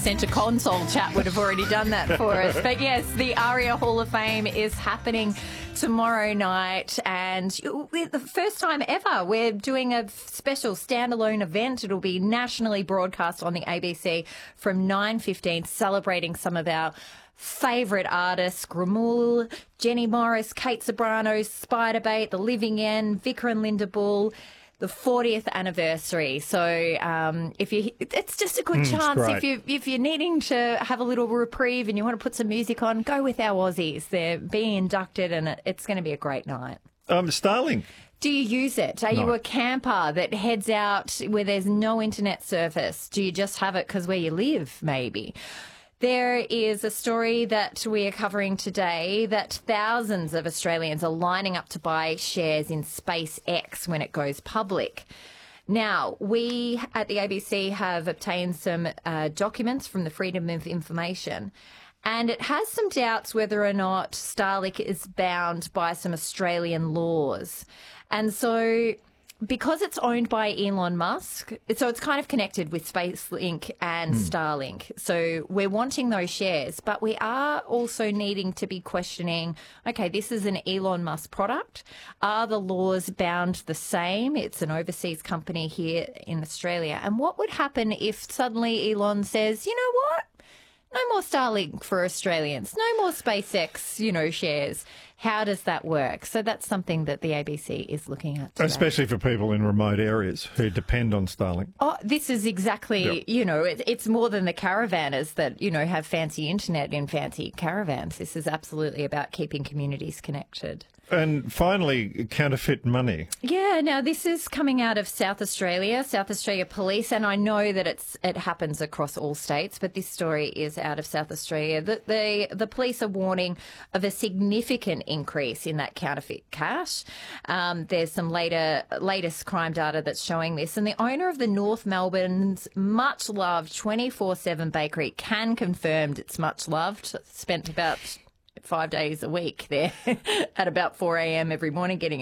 Centre Console chat would have already done that for us. But yes, the ARIA Hall of Fame is happening tomorrow night, and the first time ever we're doing a special standalone event. It'll be nationally broadcast on the ABC from 9:15, celebrating some of our favourite artists: Gramul, Jenny Morris, Kate Sobrano, Spiderbait, The Living End, Vicar and Linda Bull. The 40th anniversary. So it's just a good chance if you're needing to have a little reprieve and you want to put some music on, go with our Aussies. They're being inducted and it's going to be a great night. Starlink. Do you use it? Are you a camper that heads out where there's no internet service? Do you just have it because where you live, maybe? There is a story that we are covering today that thousands of Australians are lining up to buy shares in SpaceX when it goes public. Now, we at the ABC have obtained some documents from the Freedom of Information, and it has some doubts whether or not Starlink is bound by some Australian laws. And so, because it's owned by Elon Musk, so it's kind of connected with SpaceLink and Starlink. So we're wanting those shares, but we are also needing to be questioning, okay, this is an Elon Musk product. Are the laws bound the same? It's an overseas company here in Australia. And what would happen if suddenly Elon says, you know what? No more Starlink for Australians. No more SpaceX, shares. How does that work? So that's something that the ABC is looking at today. Especially for people in remote areas who depend on Starlink. Oh, this is exactly, it's more than the caravanners that, have fancy internet in fancy caravans. This is absolutely about keeping communities connected. And finally, counterfeit money. Yeah, now this is coming out of South Australia Police, and I know that it happens across all states, but this story is out of South Australia. The police are warning of a significant increase in that counterfeit cash. There's some latest crime data that's showing this, and the owner of the North Melbourne's much-loved 24/7 bakery can confirm it's much loved. Spent about 5 days a week there at about 4 a.m. every morning getting